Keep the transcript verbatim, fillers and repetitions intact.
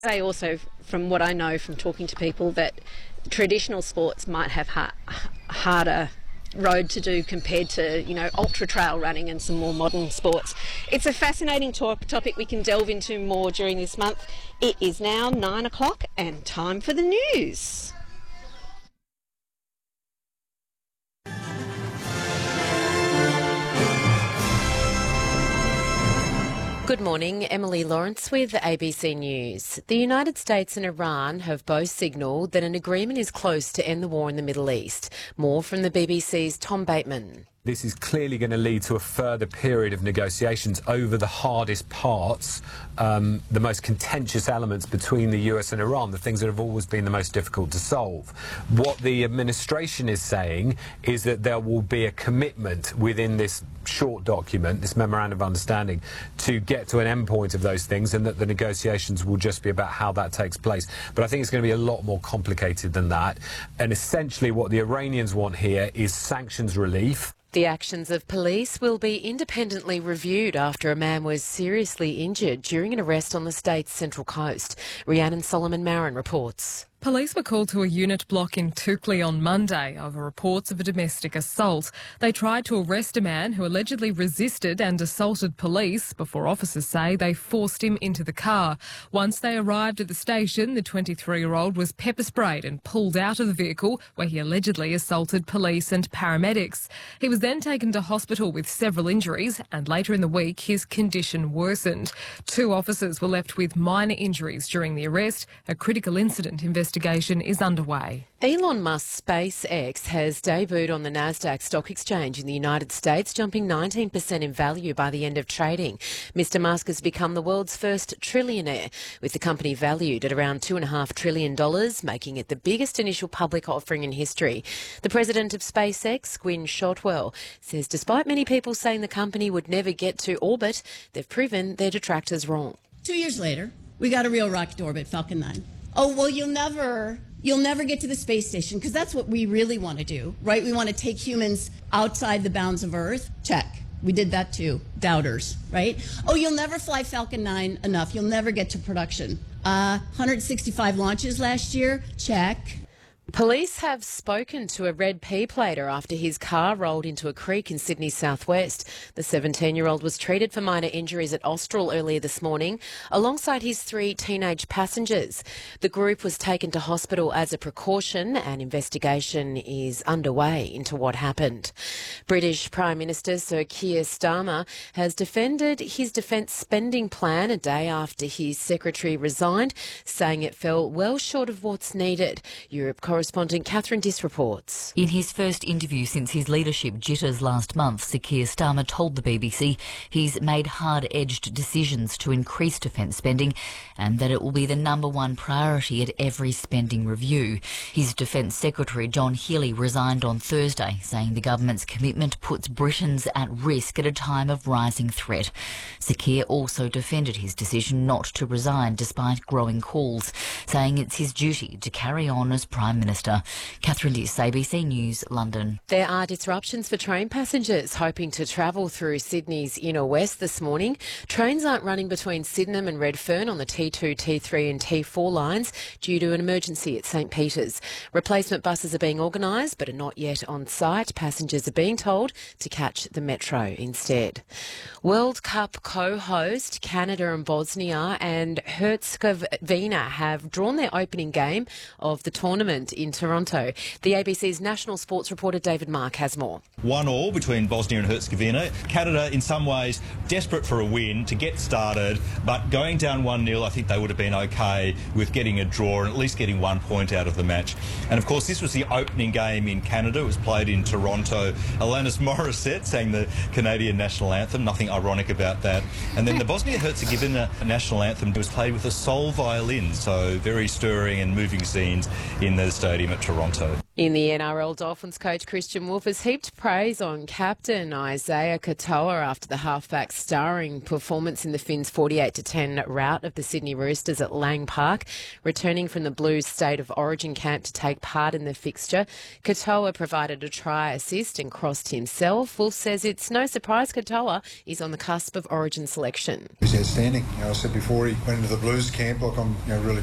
Say also, from what I know from talking to people, that traditional sports might have ha- harder road to do compared to, you know, ultra trail running and some more modern sports. It's a fascinating to- topic we can delve into more during this month. It is now nine o'clock and time for the news. Good morning, Emily Lawrence with A B C News. The United States and Iran have both signalled that an agreement is close to end the war in the Middle East. More from the B B C's Tom Bateman. This is clearly going to lead to a further period of negotiations over the hardest parts, um, the most contentious elements between the U S and Iran, the things that have always been the most difficult to solve. What the administration is saying is that there will be a commitment within this short document, this memorandum of understanding, to get to an endpoint of those things, and that the negotiations will just be about how that takes place. But I think it's going to be a lot more complicated than that. And essentially what the Iranians want here is sanctions relief. The actions of police will be independently reviewed after a man was seriously injured during an arrest on the state's central coast. Rhiannon Solomon-Marin reports. Police were called to a unit block in Toukley on Monday over reports of a domestic assault. They tried to arrest a man who allegedly resisted and assaulted police before officers say they forced him into the car. Once they arrived at the station, the twenty-three-year-old was pepper sprayed and pulled out of the vehicle where he allegedly assaulted police and paramedics. He was then taken to hospital with several injuries, and later in the week his condition worsened. Two officers were left with minor injuries during the arrest. A critical incident investigation Investigation is underway. Elon Musk's SpaceX has debuted on the Nasdaq Stock Exchange in the United States, jumping nineteen percent in value by the end of trading. Mister Musk has become the world's first trillionaire, with the company valued at around two point five trillion dollars, making it the biggest initial public offering in history. The president of SpaceX, Gwynne Shotwell, says despite many people saying the company would never get to orbit, they've proven their detractors wrong. Two years later, we got a real rocket to orbit, Falcon nine. Oh, well, you'll never, you'll never get to the space station, because that's what we really want to do, right? We want to take humans outside the bounds of Earth. Check. We did that too. Doubters, right? Oh, you'll never fly Falcon nine enough. You'll never get to production. Uh, one hundred sixty-five launches last year. Check. Police have spoken to a red P-plater after his car rolled into a creek in Sydney's southwest. The seventeen-year-old was treated for minor injuries at Austral earlier this morning, alongside his three teenage passengers. The group was taken to hospital as a precaution, and investigation is underway into what happened. British Prime Minister Sir Keir Starmer has defended his defence spending plan a day after his secretary resigned, saying it fell well short of what's needed. Europe correspondent Catherine Diss reports. In his first interview since his leadership jitters last month, Sir Keir Starmer told the B B C he's made hard-edged decisions to increase defence spending and that it will be the number one priority at every spending review. His Defence Secretary John Healey resigned on Thursday, saying the government's commitment puts Britons at risk at a time of rising threat. Sir Keir also defended his decision not to resign despite growing calls, saying it's his duty to carry on as Prime Minister. Catherine Diss, A B C News, London. There are disruptions for train passengers hoping to travel through Sydney's inner west this morning. Trains aren't running between Sydenham and Redfern on the T two, T three and T four lines due to an emergency at St Peters. Replacement buses are being organised but are not yet on site. Passengers are being told to catch the metro instead. World Cup co-host Canada and Bosnia and Herzegovina have drawn their opening game of the tournament in Toronto. The A B C's national sports reporter David Mark has more. One all between Bosnia and Herzegovina. Canada, in some ways, desperate for a win to get started, but going down one nil, I think they would have been okay with getting a draw and at least getting one point out of the match. And of course, this was the opening game in Canada. It was played in Toronto. Alanis Morissette sang the Canadian national anthem. Nothing ironic about that. And then the Bosnia-Herzegovina national anthem was played with a soul violin, so very stirring and moving scenes in the stadium at Toronto. In the N R L, Dolphins coach Christian Wolff has heaped praise on captain Isaiah Katoa after the halfback's starring performance in the Finns' forty-eight to ten rout of the Sydney Roosters at Lang Park. Returning from the Blues State of Origin camp to take part in the fixture, Katoa provided a try assist and crossed himself. Wolff says it's no surprise Katoa is on the cusp of Origin selection. He's outstanding. You know, I said before he went into the Blues camp, like I'm you know, really